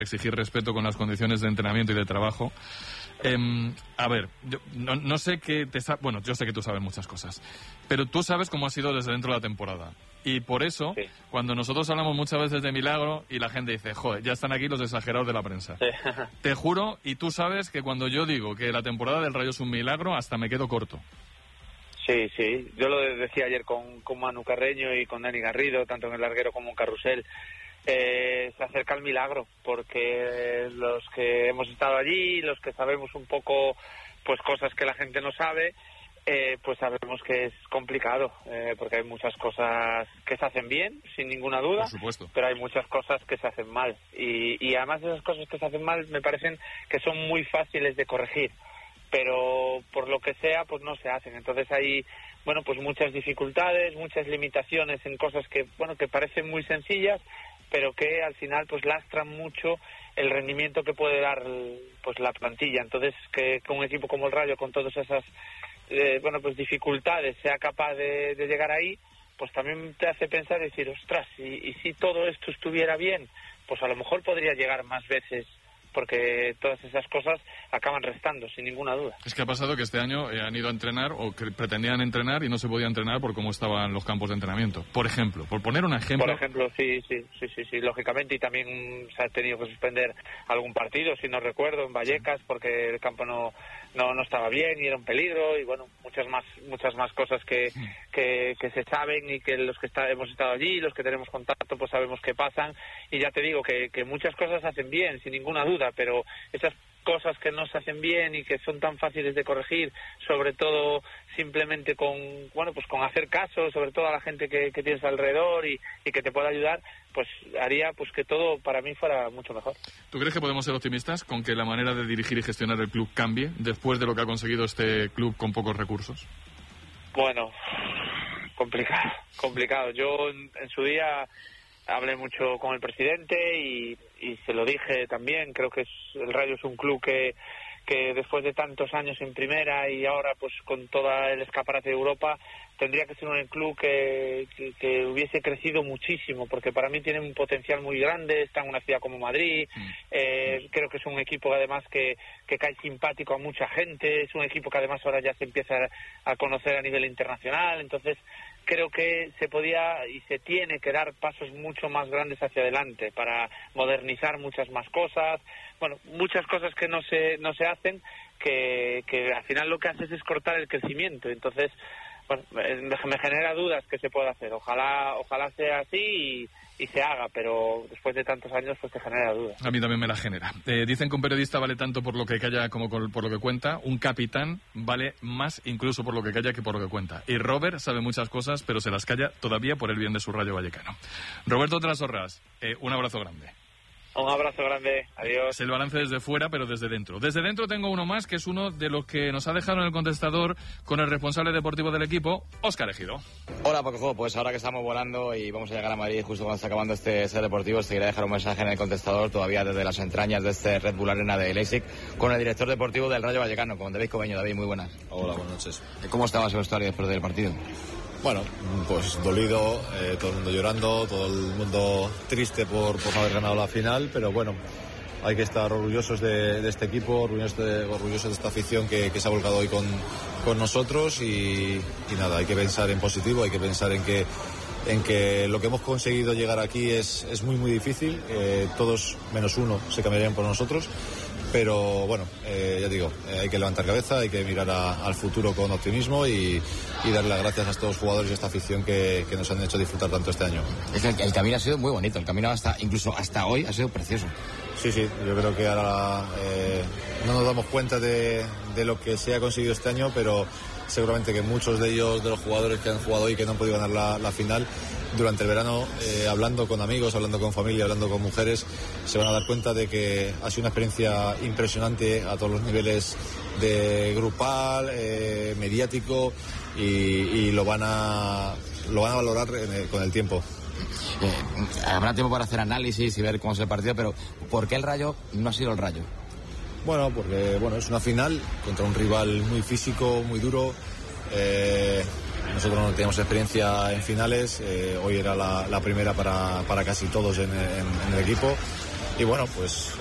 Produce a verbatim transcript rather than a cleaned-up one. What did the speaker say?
exigir respeto con las condiciones de entrenamiento y de trabajo. Eh, a ver, yo no, no sé qué te sa- bueno, yo sé que tú sabes muchas cosas, pero tú sabes cómo ha sido desde dentro de la temporada. Y por eso, sí. cuando nosotros hablamos muchas veces de milagro y la gente dice, joder, ya están aquí los exagerados de la prensa. Sí. Te juro, y tú sabes que cuando yo digo que la temporada del Rayo es un milagro, hasta me quedo corto. Sí, sí, yo lo decía ayer con, con Manu Carreño y con Dani Garrido, tanto en el larguero como en Carrusel. Eh, se acerca el milagro, porque los que hemos estado allí, los que sabemos un poco pues cosas que la gente no sabe, eh, pues sabemos que es complicado, eh, porque hay muchas cosas que se hacen bien, sin ninguna duda, por supuesto, pero hay muchas cosas que se hacen mal, y, y además de esas cosas que se hacen mal me parecen que son muy fáciles de corregir, pero por lo que sea pues no se hacen. Entonces hay, bueno, pues muchas dificultades, muchas limitaciones en cosas que, bueno, que parecen muy sencillas, pero que al final pues lastran mucho el rendimiento que puede dar pues la plantilla. Entonces que, que un equipo como el Rayo, con todas esas eh, bueno pues dificultades, sea capaz de, de llegar ahí, pues también te hace pensar y decir, ostras, y, y si todo esto estuviera bien, pues a lo mejor podría llegar más veces, porque todas esas cosas acaban restando, sin ninguna duda. Es que ha pasado que este año eh, han ido a entrenar, o que pretendían entrenar, y no se podía entrenar por cómo estaban los campos de entrenamiento. Por ejemplo, por poner un ejemplo... Por ejemplo, sí, sí, sí, sí, sí, lógicamente, y también se ha tenido que suspender algún partido, si no recuerdo, en Vallecas, porque el campo no, no, no estaba bien y era un peligro, y bueno, muchas más muchas más cosas que, que, que se saben, y que los que está, hemos estado allí, los que tenemos contacto, pues sabemos que pasan, y ya te digo que, que muchas cosas se hacen bien, sin ninguna duda, pero esas cosas que no se hacen bien y que son tan fáciles de corregir, sobre todo simplemente con, bueno, pues con hacer caso, sobre todo a la gente que, que tienes alrededor y, y que te pueda ayudar, pues haría pues que todo para mí fuera mucho mejor. ¿Tú crees que podemos ser optimistas con que la manera de dirigir y gestionar el club cambie después de lo que ha conseguido este club con pocos recursos? Bueno, complicado, complicado. Yo en, en su día hablé mucho con el presidente y, y se lo dije también. Creo que es, el Rayo es un club que, que después de tantos años en primera y ahora pues con todo el escaparate de Europa, tendría que ser un club que, que, que hubiese crecido muchísimo, porque para mí tiene un potencial muy grande, está en una ciudad como Madrid, eh, creo que es un equipo además que, que cae simpático a mucha gente, es un equipo que además ahora ya se empieza a conocer a nivel internacional, entonces creo que se podía y se tiene que dar pasos mucho más grandes hacia adelante para modernizar muchas más cosas, bueno, muchas cosas que no se no se hacen, que, que al final lo que haces es cortar el crecimiento. Entonces, bueno, me genera dudas que se pueda hacer. Ojalá ojalá sea así y, y se haga, pero después de tantos años pues te genera dudas. A mí también me la genera. Eh, dicen que un periodista vale tanto por lo que calla como por lo que cuenta. Un capitán vale más incluso por lo que calla que por lo que cuenta. Y Robert sabe muchas cosas, pero se las calla todavía por el bien de su Rayo Vallecano. Roberto Trasorras, eh, un abrazo grande. Un abrazo grande, adiós. Es el balance desde fuera, pero desde dentro. Desde dentro tengo uno más, que es uno de los que nos ha dejado en el contestador con el responsable deportivo del equipo, Óscar Ejido. Hola, Paco. Pues ahora que estamos volando y vamos a llegar a Madrid justo cuando está acabando este set deportivo, te quería dejar un mensaje en el contestador todavía desde las entrañas de este Red Bull Arena de Leipzig con el director deportivo del Rayo Vallecano, con David Cobeño. David, muy buenas. Hola, buenas noches. ¿Cómo estaba ese vestuario después del partido? Bueno, pues dolido, eh, todo el mundo llorando, todo el mundo triste por, por no haber ganado la final, pero bueno, hay que estar orgullosos de, de este equipo, orgullosos de, orgullosos de esta afición que, que se ha volcado hoy con, con nosotros y, y nada, hay que pensar en positivo, hay que pensar en que, en que lo que hemos conseguido llegar aquí es, es muy muy difícil, eh, todos menos uno se cambiarían por nosotros. Pero bueno, eh, ya digo, eh, hay que levantar cabeza, hay que mirar a, al futuro con optimismo y, y darle las gracias a estos jugadores y a esta afición que, que nos han hecho disfrutar tanto este año. Es que el, el camino ha sido muy bonito, el camino hasta incluso hasta hoy ha sido precioso. Sí, sí, yo creo que ahora eh, no nos damos cuenta de, de lo que se ha conseguido este año, pero seguramente que muchos de ellos, de los jugadores que han jugado hoy, que no han podido ganar la, la final, durante el verano, eh, hablando con amigos, hablando con familia, hablando con mujeres, se van a dar cuenta de que ha sido una experiencia impresionante a todos los niveles de grupal, eh, mediático y, y lo van a lo van a valorar en el, con el tiempo. Eh, habrá tiempo para hacer análisis y ver cómo es el partido, pero ¿por qué el Rayo no ha sido el Rayo? Bueno, porque bueno, es una final contra un rival muy físico, muy duro. Eh, nosotros no teníamos experiencia en finales, eh, hoy era la, la primera para, para casi todos en, en, en el equipo y bueno, pues